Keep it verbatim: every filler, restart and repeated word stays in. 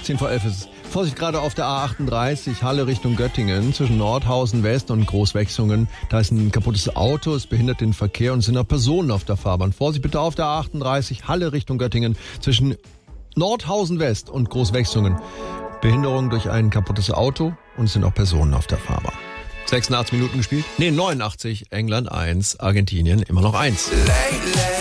zehn vor elf ist es. Vorsicht, gerade auf der A achtunddreißig, Halle Richtung Göttingen, zwischen Nordhausen West und Großwechsungen. Da ist ein kaputtes Auto, es behindert den Verkehr und es sind auch Personen auf der Fahrbahn. Vorsicht bitte auf der A achtunddreißig, Halle Richtung Göttingen, zwischen Nordhausen West und Großwechsungen. Behinderung durch ein kaputtes Auto und es sind auch Personen auf der Fahrbahn. sechsundachtzig Minuten gespielt? Nee, neunundachtzig, England eins, Argentinien immer noch eins.